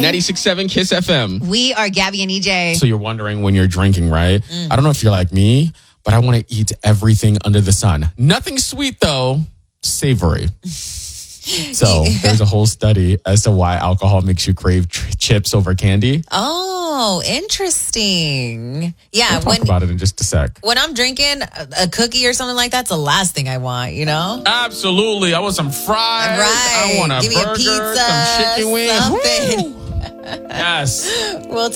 96.7 Kiss FM. We are Gabby and EJ. So you're wondering when you're drinking, right? I don't know if you're like me, but I want to eat everything under the sun. Nothing sweet, though. Savory. So there's a whole study as to why alcohol makes you crave chips over candy. Oh, interesting. Yeah. We'll talk about it in just a sec. When I'm drinking a cookie or something like that's the last thing I want, you know? Absolutely. I want some fries. Right. I want a Give me burger, a pizza, some chicken wings. something. Yes. We'll